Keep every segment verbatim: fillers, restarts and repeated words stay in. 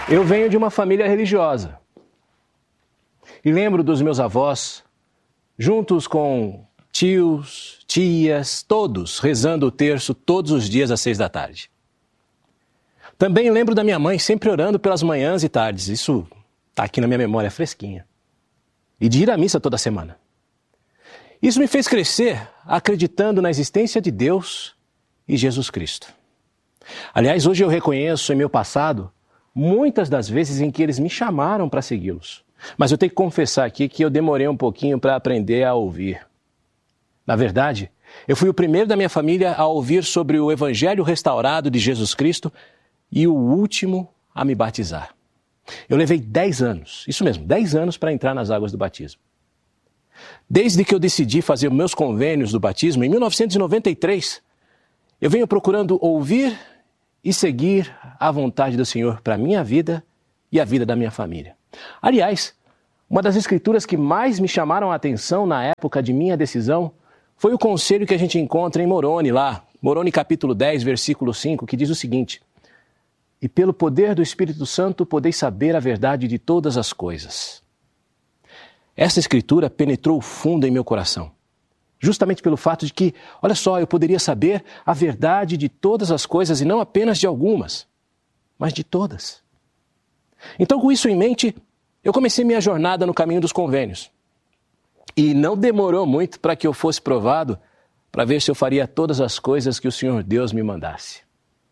Eu venho de uma família religiosa e lembro dos meus avós, juntos com tios, tias, todos rezando o terço todos os dias às seis da tarde. Também lembro da minha mãe sempre orando pelas manhãs e tardes, isso está aqui na minha memória fresquinha, e de ir à missa toda semana. Isso me fez crescer acreditando na existência de Deus e Jesus Cristo. Aliás, hoje eu reconheço em meu passado muitas das vezes em que eles me chamaram para segui-los. Mas eu tenho que confessar aqui que eu demorei um pouquinho para aprender a ouvir. Na verdade, eu fui o primeiro da minha família a ouvir sobre o Evangelho restaurado de Jesus Cristo e o último a me batizar. Eu levei dez anos, isso mesmo, dez anos para entrar nas águas do batismo. Desde que eu decidi fazer meus convênios do batismo, em mil novecentos e noventa e três, eu venho procurando ouvir e seguir a vontade do Senhor para a minha vida e a vida da minha família. Aliás, uma das escrituras que mais me chamaram a atenção na época de minha decisão foi o conselho que a gente encontra em Moroni lá, Moroni capítulo dez, versículo cinco, que diz o seguinte: e pelo poder do Espírito Santo podeis saber a verdade de todas as coisas. Essa escritura penetrou fundo em meu coração. Justamente pelo fato de que, olha só, eu poderia saber a verdade de todas as coisas e não apenas de algumas, mas de todas. Então, com isso em mente, eu comecei minha jornada no caminho dos convênios. E não demorou muito para que eu fosse provado para ver se eu faria todas as coisas que o Senhor Deus me mandasse.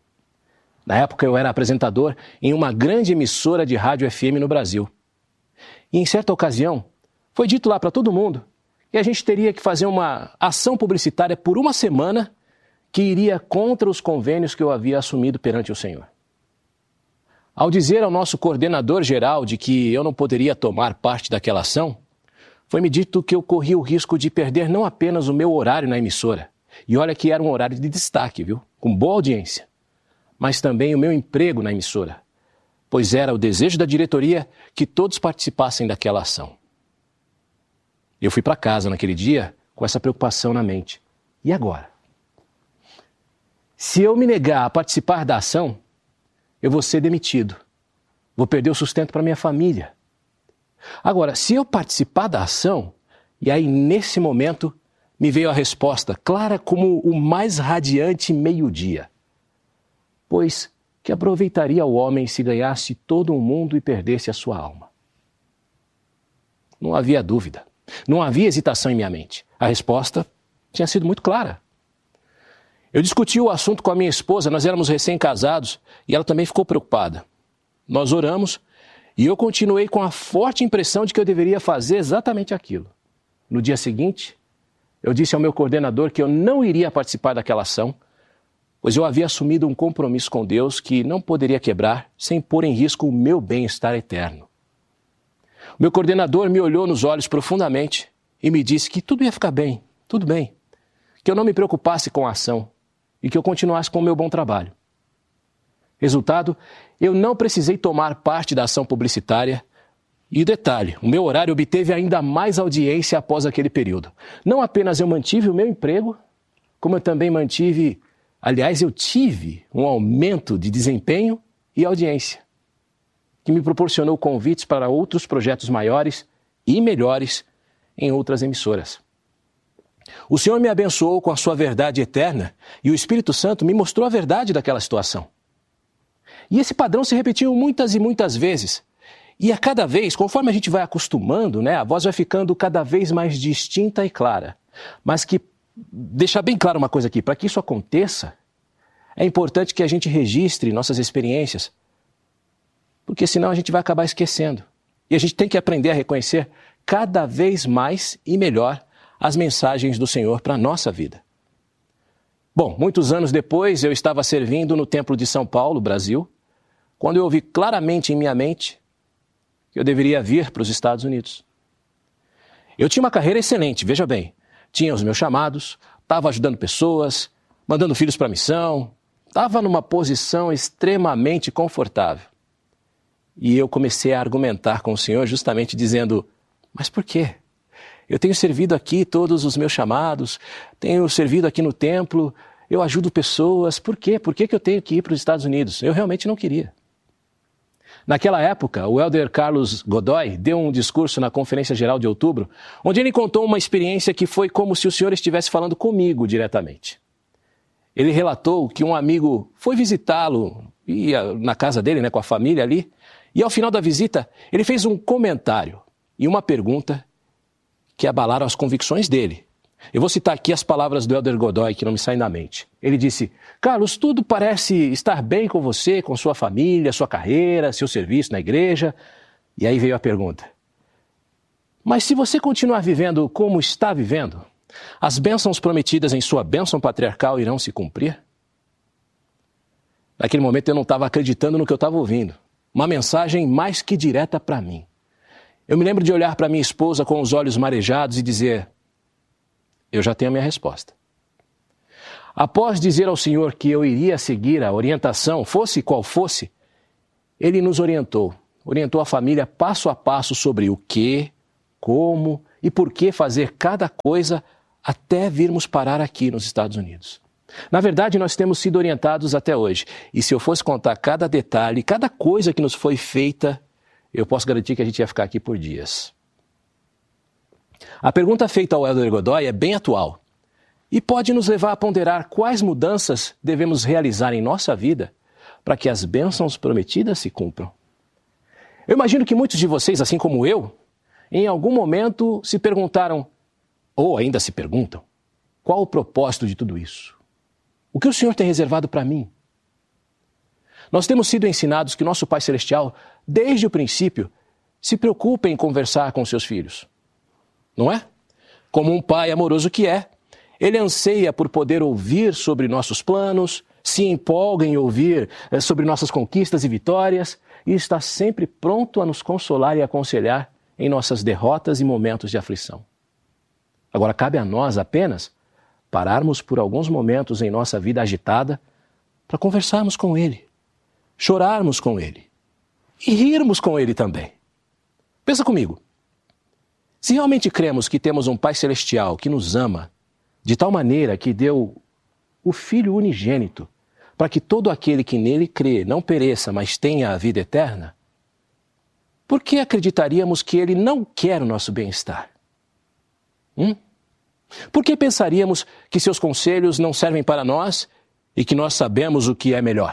Na época eu era apresentador em uma grande emissora de rádio F M no Brasil. E em certa ocasião, foi dito lá para todo mundo que a gente teria que fazer uma ação publicitária por uma semana que iria contra os convênios que eu havia assumido perante o Senhor. Ao dizer ao nosso coordenador geral de que eu não poderia tomar parte daquela ação, foi-me dito que eu corria o risco de perder não apenas o meu horário na emissora, e olha que era um horário de destaque, viu? Com boa audiência, mas também o meu emprego na emissora, pois era o desejo da diretoria que todos participassem daquela ação. Eu fui para casa naquele dia com essa preocupação na mente. E agora? Se eu me negar a participar da ação, eu vou ser demitido. Vou perder o sustento para minha família. Agora, se eu participar da ação, e aí nesse momento me veio a resposta, clara como o mais radiante meio-dia. Pois que aproveitaria o homem se ganhasse todo o mundo e perdesse a sua alma? Não havia dúvida. Não havia hesitação em minha mente. A resposta tinha sido muito clara. Eu discuti o assunto com a minha esposa, nós éramos recém-casados e ela também ficou preocupada. Nós oramos e eu continuei com a forte impressão de que eu deveria fazer exatamente aquilo. No dia seguinte, eu disse ao meu coordenador que eu não iria participar daquela ação, pois eu havia assumido um compromisso com Deus que não poderia quebrar sem pôr em risco o meu bem-estar eterno. Meu coordenador me olhou nos olhos profundamente e me disse que tudo ia ficar bem, tudo bem, que eu não me preocupasse com a ação e que eu continuasse com o meu bom trabalho. Resultado, eu não precisei tomar parte da ação publicitária e, detalhe, o meu horário obteve ainda mais audiência após aquele período. Não apenas eu mantive o meu emprego, como eu também mantive, aliás, eu tive um aumento de desempenho e audiência, que me proporcionou convites para outros projetos maiores e melhores em outras emissoras. O Senhor me abençoou com a sua verdade eterna e o Espírito Santo me mostrou a verdade daquela situação. E esse padrão se repetiu muitas e muitas vezes. E a cada vez, conforme a gente vai acostumando, né, a voz vai ficando cada vez mais distinta e clara. Mas que, deixar bem claro uma coisa aqui, para que isso aconteça, é importante que a gente registre nossas experiências, porque senão a gente vai acabar esquecendo. E a gente tem que aprender a reconhecer cada vez mais e melhor as mensagens do Senhor para a nossa vida. Bom, muitos anos depois eu estava servindo no Templo de São Paulo, Brasil, quando eu ouvi claramente em minha mente que eu deveria vir para os Estados Unidos. Eu tinha uma carreira excelente, veja bem. Tinha os meus chamados, estava ajudando pessoas, mandando filhos para a missão, estava numa posição extremamente confortável. E eu comecei a argumentar com o Senhor justamente dizendo, mas por quê? Eu tenho servido aqui todos os meus chamados, tenho servido aqui no templo, eu ajudo pessoas, por quê? Por que que eu tenho que ir para os Estados Unidos? Eu realmente não queria. Naquela época, o elder Carlos Godoy deu um discurso na Conferência Geral de Outubro, onde ele contou uma experiência que foi como se o senhor estivesse falando comigo diretamente. Ele relatou que um amigo foi visitá-lo, ia na casa dele, né, com a família ali, e ao final da visita, ele fez um comentário e uma pergunta que abalaram as convicções dele. Eu vou citar aqui as palavras do elder Godoy, que não me saem da mente. Ele disse: Carlos, tudo parece estar bem com você, com sua família, sua carreira, seu serviço na igreja. E aí veio a pergunta: mas se você continuar vivendo como está vivendo, as bênçãos prometidas em sua bênção patriarcal irão se cumprir? Naquele momento eu não estava acreditando no que eu estava ouvindo. Uma mensagem mais que direta para mim. Eu me lembro de olhar para minha esposa com os olhos marejados e dizer: eu já tenho a minha resposta. Após dizer ao Senhor que eu iria seguir a orientação, fosse qual fosse, Ele nos orientou, orientou a família passo a passo sobre o que, como e por que fazer cada coisa até virmos parar aqui nos Estados Unidos. Na verdade, nós temos sido orientados até hoje. E se eu fosse contar cada detalhe, cada coisa que nos foi feita, eu posso garantir que a gente ia ficar aqui por dias. A pergunta feita ao elder Godoy é bem atual e pode nos levar a ponderar quais mudanças devemos realizar em nossa vida para que as bênçãos prometidas se cumpram. Eu imagino que muitos de vocês, assim como eu, em algum momento se perguntaram, ou ainda se perguntam, qual o propósito de tudo isso? O que o Senhor tem reservado para mim? Nós temos sido ensinados que nosso Pai Celestial, desde o princípio, se preocupa em conversar com seus filhos. Não é? Como um pai amoroso que é, ele anseia por poder ouvir sobre nossos planos, se empolga em ouvir sobre nossas conquistas e vitórias e está sempre pronto a nos consolar e aconselhar em nossas derrotas e momentos de aflição. Agora, cabe a nós apenas pararmos por alguns momentos em nossa vida agitada para conversarmos com Ele, chorarmos com Ele e rirmos com Ele também. Pensa comigo. Se realmente cremos que temos um Pai Celestial que nos ama, de tal maneira que deu o Filho unigênito, para que todo aquele que nele crê não pereça, mas tenha a vida eterna, por que acreditaríamos que Ele não quer o nosso bem-estar? Hum? Por que pensaríamos que seus conselhos não servem para nós e que nós sabemos o que é melhor?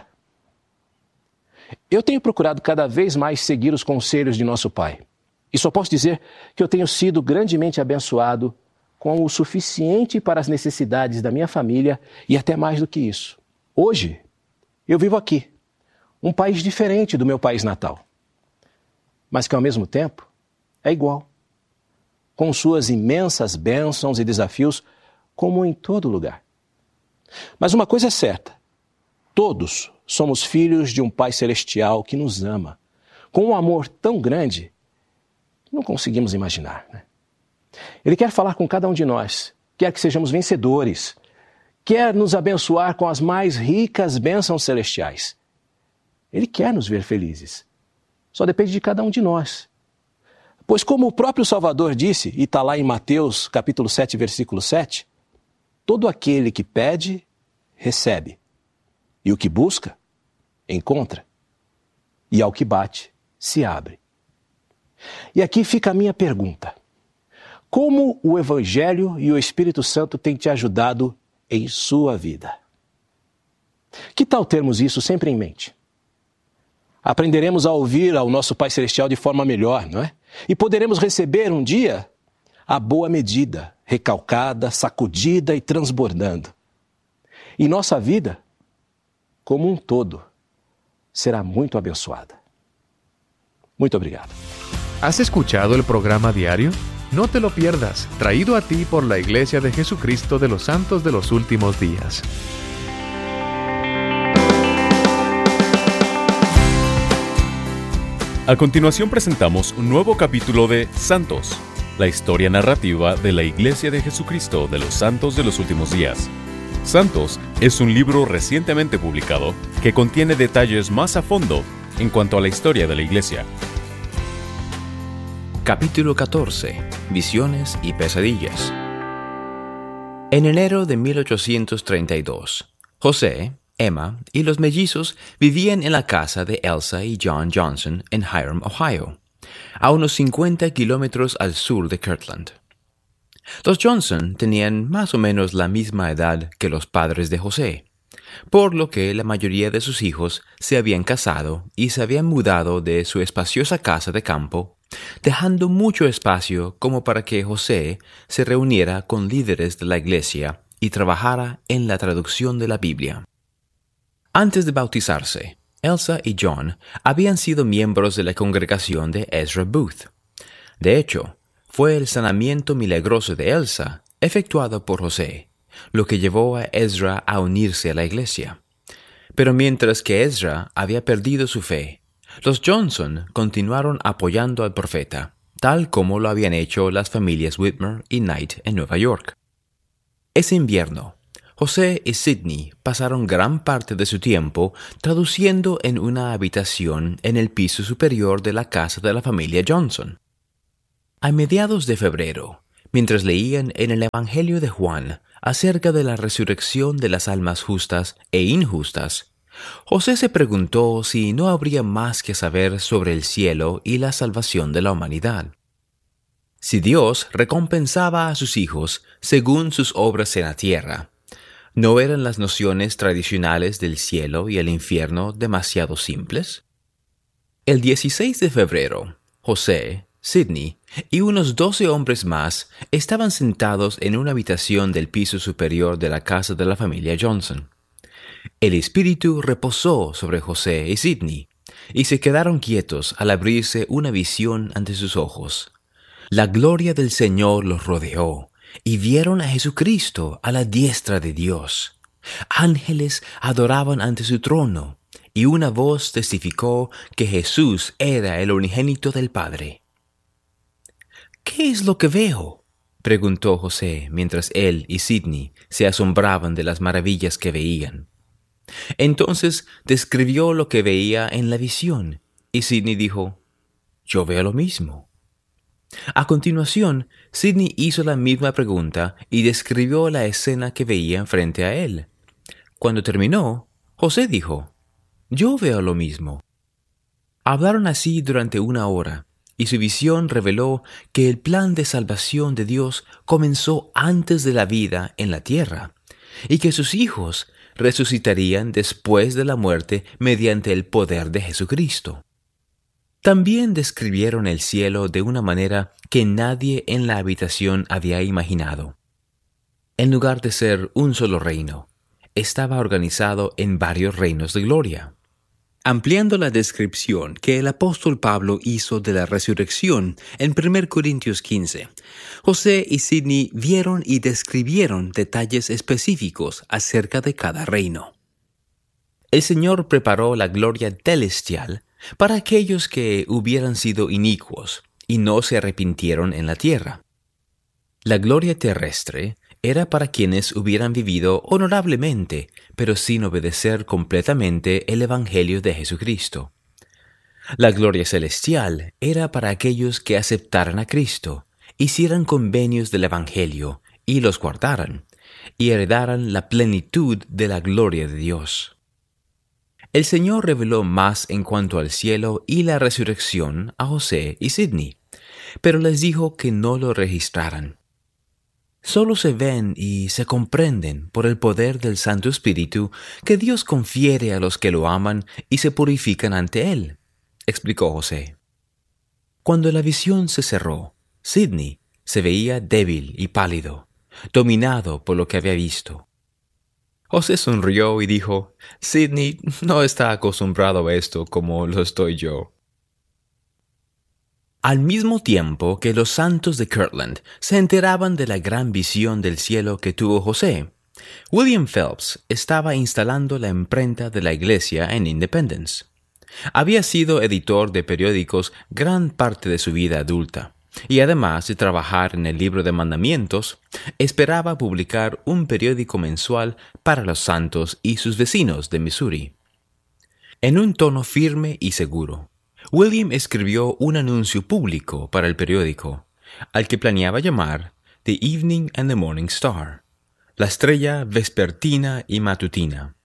Eu tenho procurado cada vez mais seguir os conselhos de nosso Pai. E só posso dizer que eu tenho sido grandemente abençoado com o suficiente para as necessidades da minha família e até mais do que isso. Hoje, eu vivo aqui, um país diferente do meu país natal, mas que ao mesmo tempo é igual, com suas imensas bênçãos e desafios, como em todo lugar. Mas uma coisa é certa, todos somos filhos de um Pai Celestial que nos ama, com um amor tão grande não conseguimos imaginar, né? Ele quer falar com cada um de nós, quer que sejamos vencedores, quer nos abençoar com as mais ricas bênçãos celestiais. Ele quer nos ver felizes. Só depende de cada um de nós. Pois como o próprio Salvador disse, e está lá em Mateus capítulo sete, versículo sete, todo aquele que pede, recebe. E o que busca, encontra. E ao que bate, se abre. E aqui fica a minha pergunta. Como o Evangelho e o Espírito Santo têm te ajudado em sua vida? Que tal termos isso sempre em mente? Aprenderemos a ouvir ao nosso Pai Celestial de forma melhor, não é? E poderemos receber um dia a boa medida, recalcada, sacudida e transbordando. E nossa vida, como um todo, será muito abençoada. Muito obrigado. ¿Has escuchado el programa diario? No te lo pierdas, traído a ti por la Iglesia de Jesucristo de los Santos de los Últimos Días. A continuación presentamos un nuevo capítulo de Santos, la historia narrativa de la Iglesia de Jesucristo de los Santos de los Últimos Días. Santos es un libro recientemente publicado que contiene detalles más a fondo en cuanto a la historia de la Iglesia. Capítulo catorce. Visiones y pesadillas. En enero de mil ochocientos treinta y dos, José, Emma y los mellizos vivían en la casa de Elsa y John Johnson en Hiram, Ohio, a unos cincuenta kilómetros al sur de Kirtland. Los Johnson tenían más o menos la misma edad que los padres de José, por lo que la mayoría de sus hijos se habían casado y se habían mudado de su espaciosa casa de campo, dejando mucho espacio como para que José se reuniera con líderes de la iglesia y trabajara en la traducción de la Biblia. Antes de bautizarse, Elsa y John habían sido miembros de la congregación de Ezra Booth. De hecho, fue el sanamiento milagroso de Elsa efectuado por José, lo que llevó a Ezra a unirse a la iglesia. Pero mientras que Ezra había perdido su fe, los Johnson continuaron apoyando al profeta, tal como lo habían hecho las familias Whitmer y Knight en Nueva York. Ese invierno, José y Sidney pasaron gran parte de su tiempo traduciendo en una habitación en el piso superior de la casa de la familia Johnson. A mediados de febrero, mientras leían en el Evangelio de Juan acerca de la resurrección de las almas justas e injustas, José se preguntó si no habría más que saber sobre el cielo y la salvación de la humanidad. Si Dios recompensaba a sus hijos según sus obras en la tierra, ¿no eran las nociones tradicionales del cielo y el infierno demasiado simples? El dieciséis de febrero, José, Sidney y unos doce hombres más estaban sentados en una habitación del piso superior de la casa de la familia Johnson. El Espíritu reposó sobre José y Sidney, y se quedaron quietos al abrirse una visión ante sus ojos. La gloria del Señor los rodeó, y vieron a Jesucristo a la diestra de Dios. Ángeles adoraban ante su trono, y una voz testificó que Jesús era el unigénito del Padre. ¿Qué es lo que veo?, preguntó José mientras él y Sidney se asombraban de las maravillas que veían. Entonces describió lo que veía en la visión, y Sidney dijo, «Yo veo lo mismo». A continuación, Sidney hizo la misma pregunta y describió la escena que veía frente a él. Cuando terminó, José dijo, «Yo veo lo mismo». Hablaron así durante una hora, y su visión reveló que el plan de salvación de Dios comenzó antes de la vida en la tierra, y que sus hijos resucitarían después de la muerte mediante el poder de Jesucristo. También describieron el cielo de una manera que nadie en la habitación había imaginado. En lugar de ser un solo reino, estaba organizado en varios reinos de gloria. Ampliando la descripción que el apóstol Pablo hizo de la resurrección en primera Corintios quince, José y Sidney vieron y describieron detalles específicos acerca de cada reino. El Señor preparó la gloria celestial para aquellos que hubieran sido inicuos y no se arrepintieron en la tierra. La gloria terrestre era para quienes hubieran vivido honorablemente, pero sin obedecer completamente el Evangelio de Jesucristo. La gloria celestial era para aquellos que aceptaran a Cristo, hicieran convenios del Evangelio y los guardaran, y heredaran la plenitud de la gloria de Dios. El Señor reveló más en cuanto al cielo y la resurrección a José y Sidney, pero les dijo que no lo registraran. Solo se ven y se comprenden por el poder del Santo Espíritu que Dios confiere a los que lo aman y se purifican ante Él, explicó José. Cuando la visión se cerró, Sidney se veía débil y pálido, dominado por lo que había visto. José sonrió y dijo, «Sidney no está acostumbrado a esto como lo estoy yo». Al mismo tiempo que los santos de Kirtland se enteraban de la gran visión del cielo que tuvo José, William Phelps estaba instalando la imprenta de la iglesia en Independence. Había sido editor de periódicos gran parte de su vida adulta, y además de trabajar en el libro de mandamientos, esperaba publicar un periódico mensual para los santos y sus vecinos de Missouri. En un tono firme y seguro, William escribió un anuncio público para el periódico, al que planeaba llamar The Evening and the Morning Star, la estrella vespertina y matutina,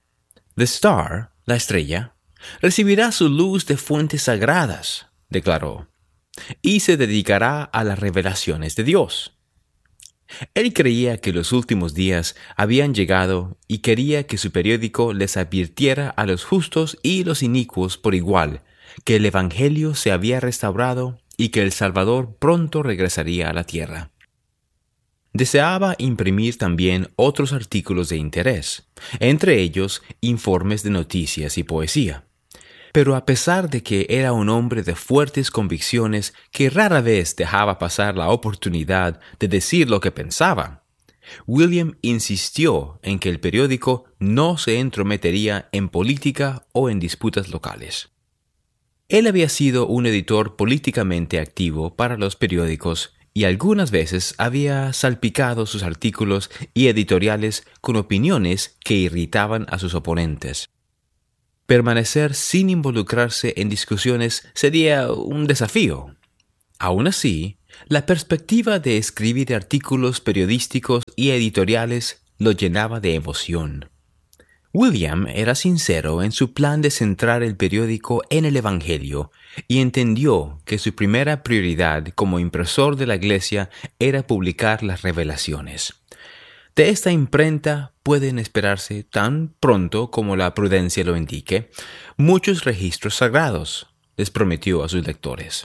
The Star, la estrella, recibirá su luz de fuentes sagradas, declaró, y se dedicará a las revelaciones de Dios. Él creía que los últimos días habían llegado y quería que su periódico les advirtiera a los justos y los inicuos por igual que el Evangelio se había restaurado y que el Salvador pronto regresaría a la tierra. Deseaba imprimir también otros artículos de interés, entre ellos informes de noticias y poesía. Pero a pesar de que era un hombre de fuertes convicciones que rara vez dejaba pasar la oportunidad de decir lo que pensaba, William insistió en que el periódico no se entrometería en política o en disputas locales. Él había sido un editor políticamente activo para los periódicos y algunas veces había salpicado sus artículos y editoriales con opiniones que irritaban a sus oponentes. Permanecer sin involucrarse en discusiones sería un desafío. Aún así, la perspectiva de escribir artículos periodísticos y editoriales lo llenaba de emoción. William era sincero en su plan de centrar el periódico en el Evangelio y entendió que su primera prioridad como impresor de la Iglesia era publicar las revelaciones. De esta imprenta pueden esperarse, tan pronto como la prudencia lo indique, muchos registros sagrados, les prometió a sus lectores.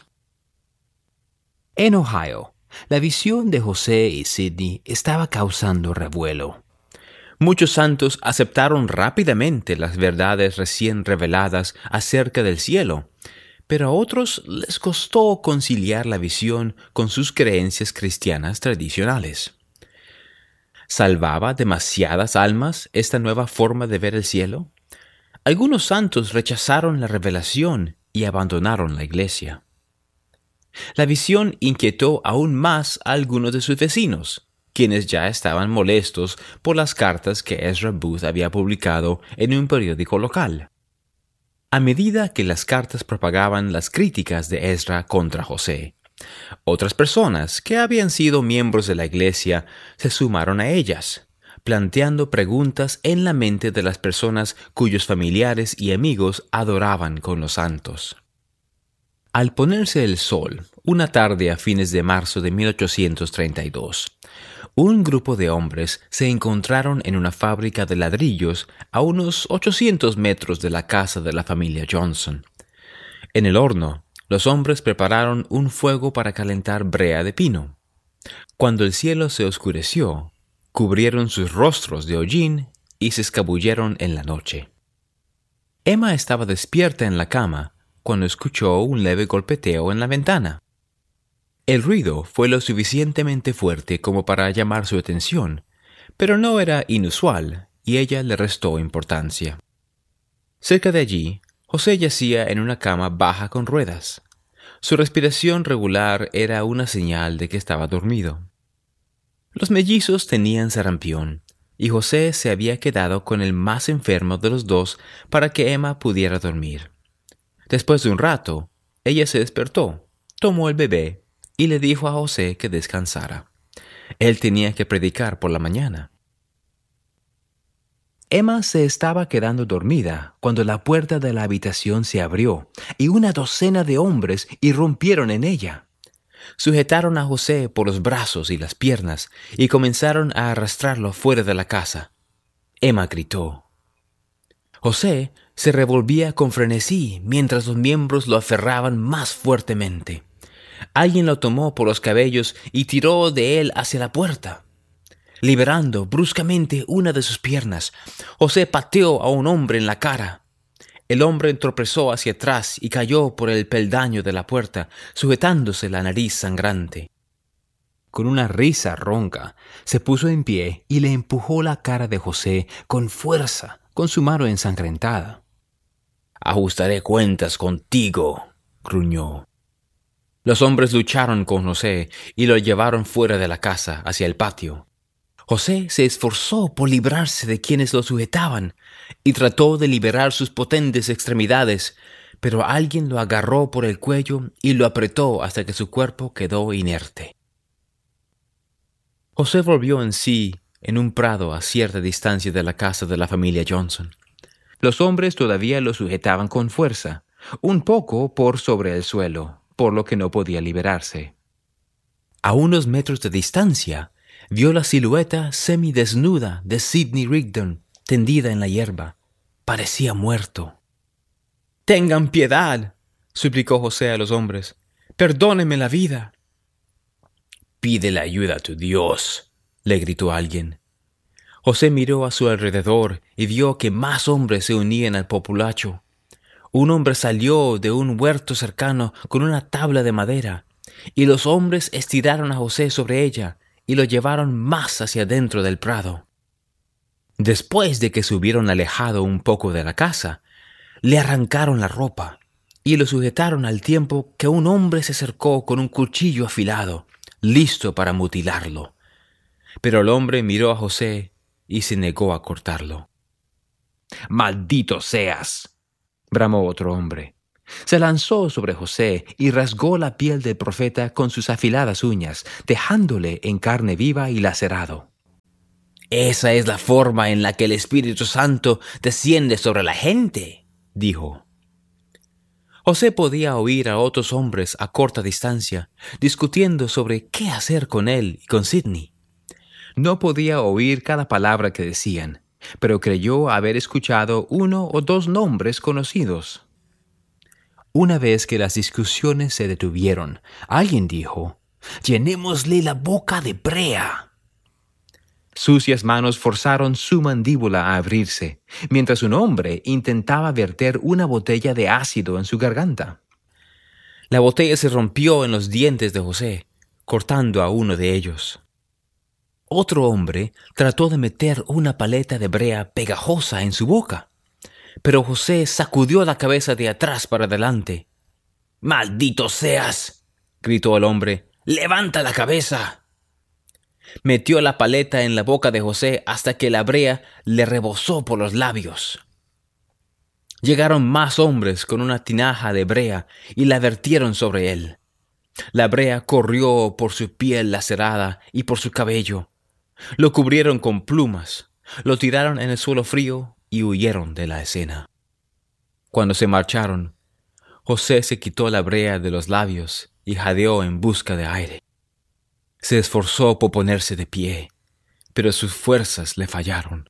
En Ohio, la visión de José y Sidney estaba causando revuelo. Muchos santos aceptaron rápidamente las verdades recién reveladas acerca del cielo, pero a otros les costó conciliar la visión con sus creencias cristianas tradicionales. ¿Salvaba demasiadas almas esta nueva forma de ver el cielo? Algunos santos rechazaron la revelación y abandonaron la iglesia. La visión inquietó aún más a algunos de sus vecinos, quienes ya estaban molestos por las cartas que Ezra Booth había publicado en un periódico local. A medida que las cartas propagaban las críticas de Ezra contra José, otras personas que habían sido miembros de la iglesia se sumaron a ellas, planteando preguntas en la mente de las personas cuyos familiares y amigos adoraban con los santos. Al ponerse el sol, una tarde a fines de marzo de mil ochocientos treinta y dos, un grupo de hombres se encontraron en una fábrica de ladrillos a unos ochocientos metros de la casa de la familia Johnson. En el horno, los hombres prepararon un fuego para calentar brea de pino. Cuando el cielo se oscureció, cubrieron sus rostros de hollín y se escabulleron en la noche. Emma estaba despierta en la cama cuando escuchó un leve golpeteo en la ventana. El ruido fue lo suficientemente fuerte como para llamar su atención, pero no era inusual y ella le restó importancia. Cerca de allí, José yacía en una cama baja con ruedas. Su respiración regular era una señal de que estaba dormido. Los mellizos tenían sarampión, y José se había quedado con el más enfermo de los dos para que Emma pudiera dormir. Después de un rato, ella se despertó, tomó el bebé y le dijo a José que descansara. Él tenía que predicar por la mañana. Emma se estaba quedando dormida cuando la puerta de la habitación se abrió y una docena de hombres irrumpieron en ella. Sujetaron a José por los brazos y las piernas y comenzaron a arrastrarlo fuera de la casa. Emma gritó. José se revolvía con frenesí mientras los miembros lo aferraban más fuertemente. Alguien lo tomó por los cabellos y tiró de él hacia la puerta. Liberando bruscamente una de sus piernas, José pateó a un hombre en la cara. El hombre tropezó hacia atrás y cayó por el peldaño de la puerta, sujetándose la nariz sangrante. Con una risa ronca, se puso en pie y le empujó la cara de José con fuerza, con su mano ensangrentada. «Ajustaré cuentas contigo», gruñó. Los hombres lucharon con José y lo llevaron fuera de la casa, hacia el patio. José se esforzó por librarse de quienes lo sujetaban y trató de liberar sus potentes extremidades, pero alguien lo agarró por el cuello y lo apretó hasta que su cuerpo quedó inerte. José volvió en sí en un prado a cierta distancia de la casa de la familia Johnson. Los hombres todavía lo sujetaban con fuerza, un poco por sobre el suelo, por lo que no podía liberarse. A unos metros de distancia, vio la silueta semidesnuda de Sidney Rigdon tendida en la hierba. Parecía muerto. «Tengan piedad», suplicó José a los hombres. «Perdónenme la vida». «Pídele ayuda a tu Dios», le gritó alguien. José miró a su alrededor y vio que más hombres se unían al populacho. Un hombre salió de un huerto cercano con una tabla de madera, y los hombres estiraron a José sobre ella y lo llevaron más hacia adentro del prado. Después de que se hubieron alejado un poco de la casa, le arrancaron la ropa y lo sujetaron al tiempo que un hombre se acercó con un cuchillo afilado, listo para mutilarlo. Pero el hombre miró a José y se negó a cortarlo. «¡Maldito seas!», bramó otro hombre. Se lanzó sobre José y rasgó la piel del profeta con sus afiladas uñas, dejándole en carne viva y lacerado. «Esa es la forma en la que el Espíritu Santo desciende sobre la gente», dijo. José podía oír a otros hombres a corta distancia, discutiendo sobre qué hacer con él y con Sidney. No podía oír cada palabra que decían, pero creyó haber escuchado uno o dos nombres conocidos. Una vez que las discusiones se detuvieron, alguien dijo: «Llenémosle la boca de brea». Sucias manos forzaron su mandíbula a abrirse, mientras un hombre intentaba verter una botella de ácido en su garganta. La botella se rompió en los dientes de José, cortando a uno de ellos. Otro hombre trató de meter una paleta de brea pegajosa en su boca, pero José sacudió la cabeza de atrás para adelante. «¡Maldito seas!», gritó el hombre. «¡Levanta la cabeza!». Metió la paleta en la boca de José hasta que la brea le rebosó por los labios. Llegaron más hombres con una tinaja de brea y la vertieron sobre él. La brea corrió por su piel lacerada y por su cabello. Lo cubrieron con plumas, lo tiraron en el suelo frío y huyeron de la escena. Cuando se marcharon, José se quitó la brea de los labios y jadeó en busca de aire. Se esforzó por ponerse de pie, pero sus fuerzas le fallaron.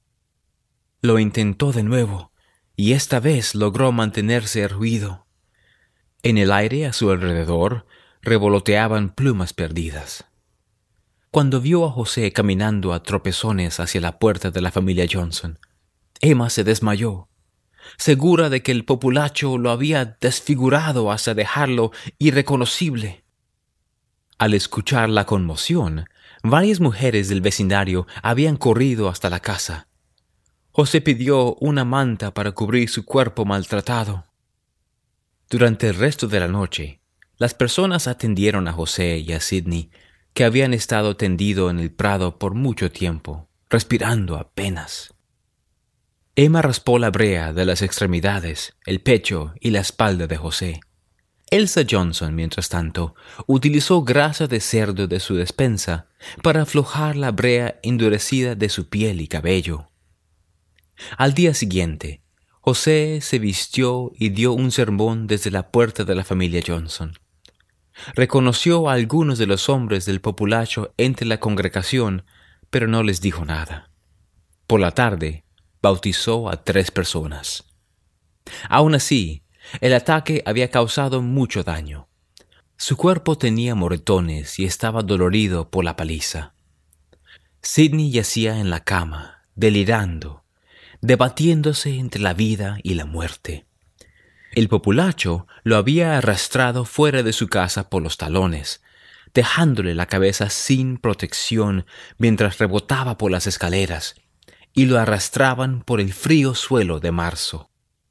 Lo intentó de nuevo, y esta vez logró mantenerse erguido. En el aire a su alrededor revoloteaban plumas perdidas. Cuando vio a José caminando a tropezones hacia la puerta de la familia Johnson, Emma se desmayó, segura de que el populacho lo había desfigurado hasta dejarlo irreconocible. Al escuchar la conmoción, varias mujeres del vecindario habían corrido hasta la casa. José pidió una manta para cubrir su cuerpo maltratado. Durante el resto de la noche, las personas atendieron a José y a Sidney, que habían estado tendido en el prado por mucho tiempo, respirando apenas. Emma raspó la brea de las extremidades, el pecho y la espalda de José. Elsa Johnson, mientras tanto, utilizó grasa de cerdo de su despensa para aflojar la brea endurecida de su piel y cabello. Al día siguiente, José se vistió y dio un sermón desde la puerta de la familia Johnson. Reconoció a algunos de los hombres del populacho entre la congregación, pero no les dijo nada. Por la tarde, bautizó a tres personas. Aún así, el ataque había causado mucho daño. Su cuerpo tenía moretones y estaba dolorido por la paliza. Sidney yacía en la cama, delirando, debatiéndose entre la vida y la muerte. El populacho lo había arrastrado fuera de su casa por los talones, dejándole la cabeza sin protección mientras rebotaba por las escaleras, y lo arrastraban por el frío suelo de marzo.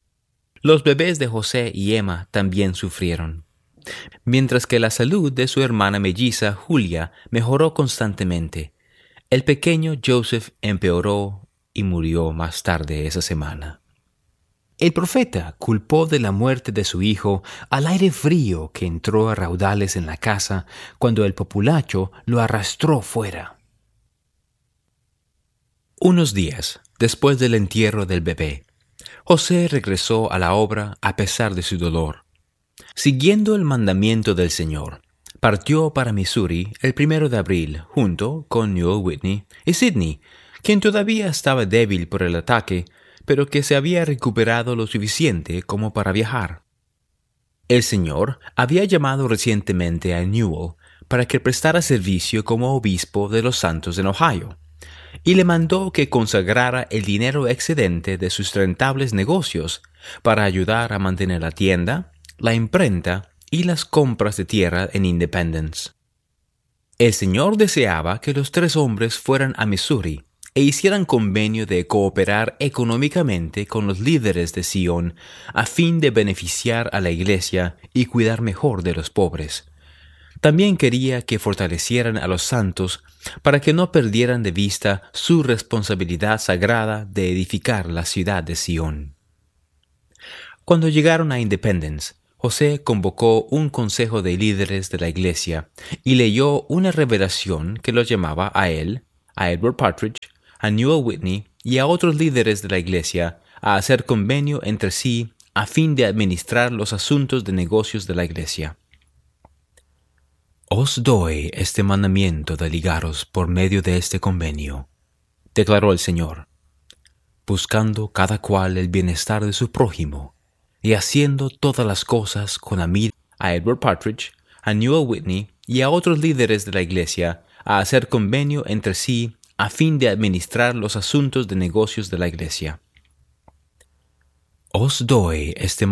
Los bebés de José y Emma también sufrieron, mientras que la salud de su hermana melliza Julia mejoró constantemente. El pequeño Joseph empeoró y murió más tarde esa semana. El profeta culpó de la muerte de su hijo al aire frío que entró a raudales en la casa cuando el populacho lo arrastró fuera. Unos días después del entierro del bebé, José regresó a la obra a pesar de su dolor. Siguiendo el mandamiento del Señor, partió para Missouri el primero de abril junto con Newell Whitney y Sidney, quien todavía estaba débil por el ataque, pero que se había recuperado lo suficiente como para viajar. El Señor había llamado recientemente a Newell para que prestara servicio como obispo de los santos en Ohio, y le mandó que consagrara el dinero excedente de sus rentables negocios para ayudar a mantener la tienda, la imprenta y las compras de tierra en Independence. El Señor deseaba que los tres hombres fueran a Missouri e hicieran convenio de cooperar económicamente con los líderes de Sion a fin de beneficiar a la iglesia y cuidar mejor de los pobres. También quería que fortalecieran a los santos para que no perdieran de vista su responsabilidad sagrada de edificar la ciudad de Sion. Cuando llegaron a Independence, José convocó un consejo de líderes de la iglesia y leyó una revelación que los llamaba a él, a Edward Partridge, a Newell Whitney y a otros líderes de la iglesia a hacer convenio entre sí a fin de administrar los asuntos de negocios de la iglesia. Os doy este mandamiento de ligaros por medio de este convenio, declaró el Señor, buscando cada cual el bienestar de su prójimo y haciendo todas las cosas con amor a Edward Partridge, a Newell Whitney y a otros líderes de la iglesia a hacer convenio entre sí a fin de administrar los asuntos de negocios de la iglesia. Os doy este